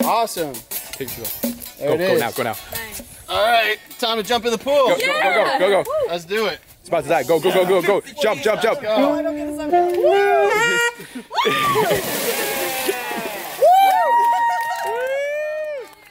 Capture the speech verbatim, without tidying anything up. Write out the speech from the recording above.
Awesome. Take it off. There Go, it go is. now, go now. Nice. All right, time to jump in the pool. Go, go, go, go, go, go. Let's do it. It's about to die. Go, go, go, go, go. Jump, jump, jump. Go. I don't get the sun.